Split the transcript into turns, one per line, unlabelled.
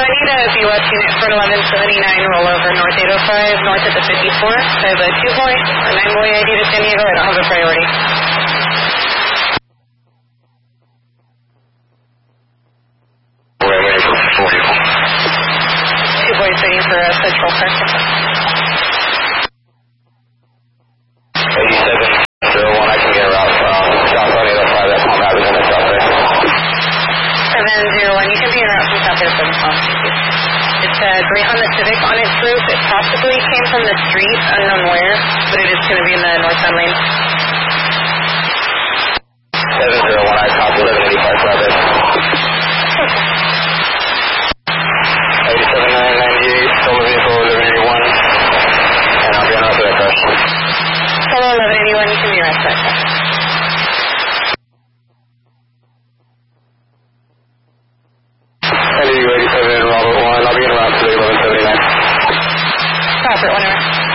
I need a BWS unit for 1179 rollover north 805, north at the 54. I have a 2-boy or 9-boy ID to San Diego. I don't have a priority.
Where are you for you?
2 boys waiting for a Central Park.
8701, I can get a route from South 805, that combat within the South Bay.
701, you can be en route from South 805. It's a Great on the Civic on its roof. It possibly came from the street, unknown where, but it is going to be in the northbound lane.
701, I copy 1185 South 87998, solo vehicle 1181, and I'll be on route to that crash.
Solo 1181, you can be en route to that crash.
NDU 87, Robert 1, I'll be en route to 1179.
Robert, whenever.